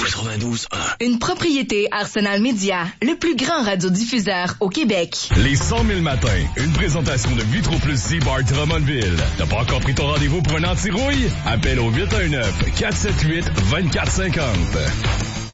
92.1. Une propriété Arsenal Média, le plus grand radiodiffuseur au Québec. Les 100 000 matins, une présentation de Vitro Plus C-Bar Drummondville. T'as pas encore pris ton rendez-vous pour un anti-rouille? Appelle au 819-478-2450.